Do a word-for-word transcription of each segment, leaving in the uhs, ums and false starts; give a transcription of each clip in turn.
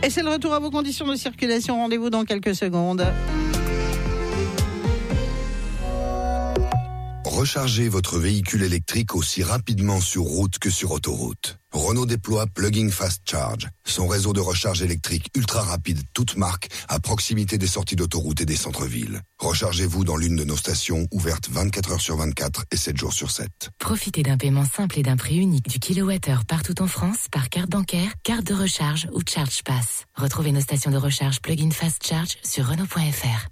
Et c'est le retour à vos conditions de circulation. Rendez-vous dans quelques secondes. Rechargez votre véhicule électrique aussi rapidement sur route que sur autoroute. Renault déploie Plug-in Fast Charge, son réseau de recharge électrique ultra rapide, toute marque, à proximité des sorties d'autoroute et des centres-villes. Rechargez-vous dans l'une de nos stations, ouvertes vingt-quatre heures sur vingt-quatre et sept jours sur sept. Profitez d'un paiement simple et d'un prix unique du kilowattheure partout en France par carte bancaire, carte de recharge ou Charge Pass. Retrouvez nos stations de recharge Plug-in Fast Charge sur Renault point F R.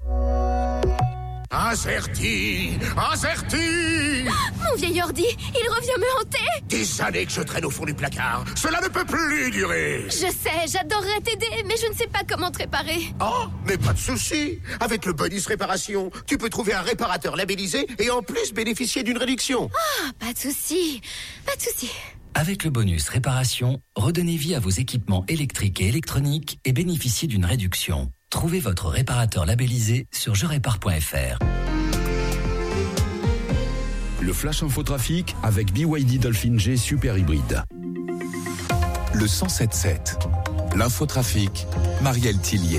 Incerti, Incerti. Mon vieil ordi, il revient me hanter. Des années que je traîne au fond du placard. Cela ne peut plus durer. Je sais, j'adorerais t'aider, mais je ne sais pas comment te réparer. Oh, mais pas de souci. Avec le bonus réparation, tu peux trouver un réparateur labellisé et en plus bénéficier d'une réduction. Ah, pas de souci, pas de souci. Avec le bonus réparation, redonnez vie à vos équipements électriques et électroniques et bénéficiez d'une réduction. Trouvez votre réparateur labellisé sur je répare point F R. Le Flash Infotrafic avec B Y D Dolphin G Super Hybride. Le cent sept sept. L'infotrafic, Marielle Tillier.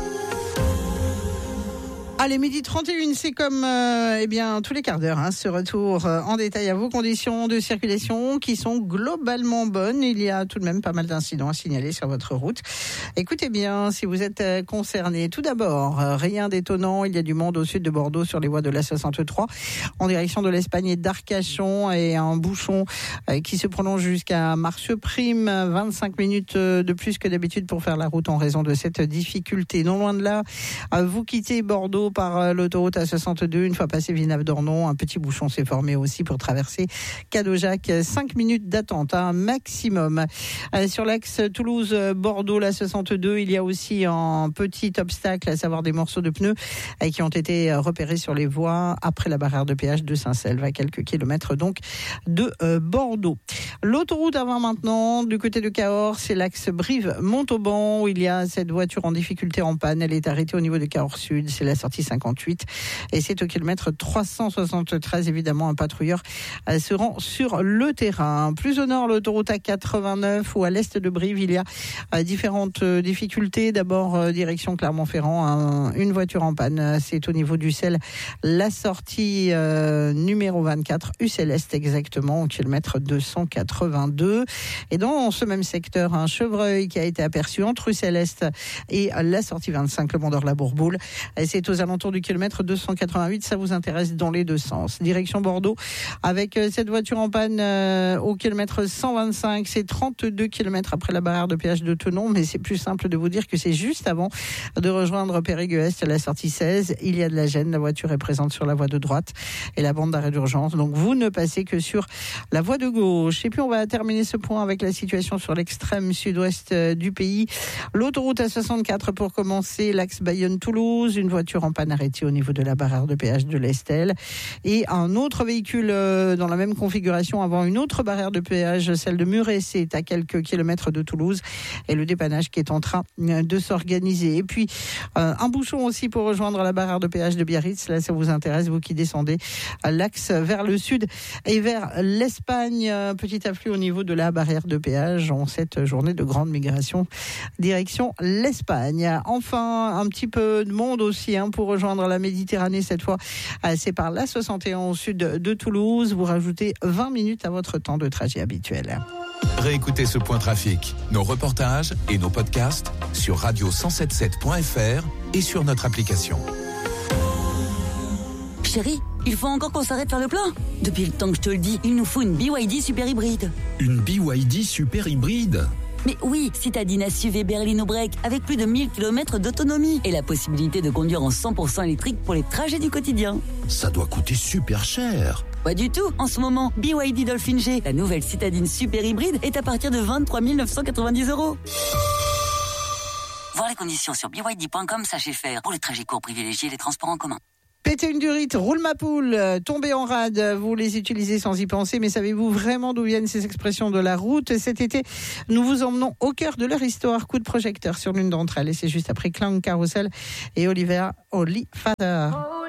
Allez, midi trente et une, c'est comme euh, eh bien tous les quarts d'heure, hein, ce retour euh, en détail à vos conditions de circulation qui sont globalement bonnes. Il y a tout de même pas mal d'incidents à signaler sur votre route. Écoutez bien, si vous êtes euh, concerné. Tout d'abord, euh, rien d'étonnant, il y a du monde au sud de Bordeaux sur les voies de l'A soixante-trois en direction de l'Espagne et d'Arcachon, et un bouchon euh, qui se prolonge jusqu'à Marcheprime, vingt-cinq minutes de plus que d'habitude pour faire la route en raison de cette difficulté. Non loin de là, euh, vous quittez Bordeaux par l'autoroute A soixante-deux, une fois passé Villeneuve-d'Ornon, un petit bouchon s'est formé aussi pour traverser Cadojac. cinq minutes d'attente, un maximum. Sur l'axe Toulouse-Bordeaux, la soixante-deux, il y a aussi un petit obstacle, à savoir des morceaux de pneus qui ont été repérés sur les voies après la barrière de péage de Saint-Selve, à quelques kilomètres donc de Bordeaux. L'autoroute A vingt maintenant, du côté de Cahors, c'est l'axe Brive-Montauban, où il y a cette voiture en difficulté en panne. Elle est arrêtée au niveau de Cahors Sud, c'est la sortie cinquante-huit, et c'est au kilomètre trois cent soixante-treize. Évidemment, un patrouilleur se rend sur le terrain. Plus au nord, l'autoroute A quatre-vingt-neuf, ou à l'est de Brive, il y a différentes difficultés. D'abord, direction Clermont-Ferrand, un, une voiture en panne, c'est au niveau du Cel, la sortie euh, numéro vingt-quatre, Ussel Est exactement, au kilomètre deux cent quatre-vingt-deux. Et dans ce même secteur, un chevreuil qui a été aperçu entre Ussel Est et la sortie vingt-cinq, le Mont-d'Or, la Bourboule. C'est aux alentours du kilomètre deux cent quatre-vingt-huit, ça vous intéresse dans les deux sens. Direction Bordeaux, avec cette voiture en panne euh, au kilomètre cent vingt-cinq, c'est trente-deux kilomètres après la barrière de péage de Thonon, mais c'est plus simple de vous dire que c'est juste avant de rejoindre Périgueux-Est, la sortie seize. Il y a de la gêne, la voiture est présente sur la voie de droite et la bande d'arrêt d'urgence, donc vous ne passez que sur la voie de gauche. Et puis on va terminer ce point avec la situation sur l'extrême sud-ouest du pays. L'autoroute A soixante-quatre pour commencer, l'axe Bayonne-Toulouse, une voiture en panne arrêtée au niveau de la barrière de péage de l'Estelle, et un autre véhicule dans la même configuration avant une autre barrière de péage, celle de Muret, c'est à quelques kilomètres de Toulouse, et le dépannage qui est en train de s'organiser. Et puis euh, un bouchon aussi pour rejoindre la barrière de péage de Biarritz, là ça vous intéresse, vous qui descendez l'axe vers le sud et vers l'Espagne. Petit afflux au niveau de la barrière de péage en cette journée de grande migration direction l'Espagne. Enfin, un petit peu de monde aussi hein, pour rejoindre la Méditerranée cette fois. C'est par l'A soixante et un au sud de Toulouse. Vous rajoutez vingt minutes à votre temps de trajet habituel. Réécoutez ce point trafic, nos reportages et nos podcasts sur radio cent soixante-sept point f r et sur notre application. Chérie, il faut encore qu'on s'arrête faire le plein. Depuis le temps que je te le dis, il nous faut une B Y D super hybride. Une B Y D super hybride ? Mais oui, citadine S U V berlino break avec plus de mille kilomètres d'autonomie et la possibilité de conduire en cent pour cent électrique pour les trajets du quotidien. Ça doit coûter super cher. Pas du tout. En ce moment, B Y D Dolphin G, la nouvelle citadine super hybride, est à partir de vingt-trois mille neuf cent quatre-vingt-dix euros. Voir les conditions sur b y d point com, sachez faire. Pour les trajets courts, privilégiez les transports en commun. Péter une durite, roule ma poule, tomber en rade, vous les utilisez sans y penser, mais savez-vous vraiment d'où viennent ces expressions de la route ? Cet été, nous vous emmenons au cœur de leur histoire, coup de projecteur sur l'une d'entre elles, et c'est juste après Clang Carousel et Oliver Holyfather.